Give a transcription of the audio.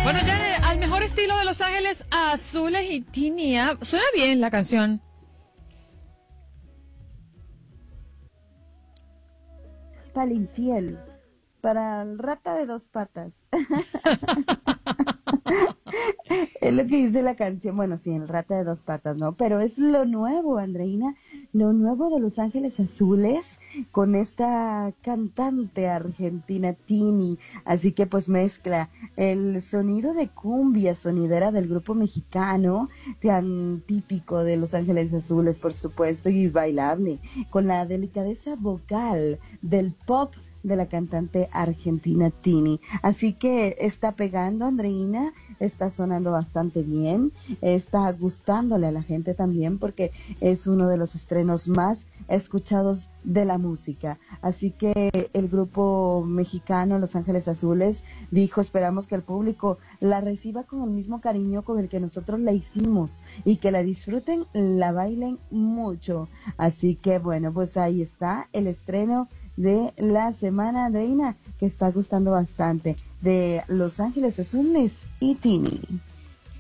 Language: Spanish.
Bueno, ya al mejor estilo de Los Ángeles Azules y Tinia. Suena bien la canción. Para el infiel, para el rata de dos patas. Es lo que dice la canción. Bueno, sí, el rata de dos patas, ¿no? Pero es lo nuevo, Andreina, lo nuevo de Los Ángeles Azules con esta cantante argentina Tini. Así que pues mezcla el sonido de cumbia sonidera del grupo mexicano, tan típico de Los Ángeles Azules, por supuesto, y bailable, con la delicadeza vocal del pop de la cantante argentina Tini. Así que está pegando, Andreina, está sonando bastante bien, está gustándole a la gente también porque es uno de los estrenos más escuchados de la música. Así que el grupo mexicano Los Ángeles Azules dijo, esperamos que el público la reciba con el mismo cariño con el que nosotros la hicimos y que la disfruten, la bailen mucho. Así que bueno, pues ahí está el estreno de la semana, Andreina, que está gustando bastante, de Los Ángeles Azules y Tini.